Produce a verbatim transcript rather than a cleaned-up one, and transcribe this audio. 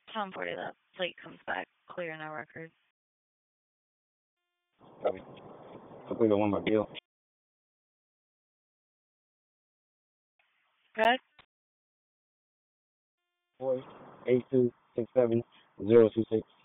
ten forty, that plate comes back clear in our record. Copy. Complete the one by Bill. Good? Four eight two six seven zero two six.